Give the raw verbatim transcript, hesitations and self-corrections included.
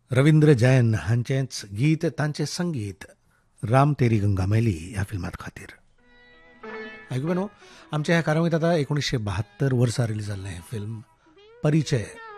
रवींद्र जैन हांचेंच गीत तांचें संगीत राम तेरी गंगा मैली ह्या फिल्मात खातीर. आयकुबे न्हू, आमच्या ह्या कार्यावळींत आतां एकोणीशे बहात्तर वर्सा रिलीज जाल्लें हें फिल्म परिचय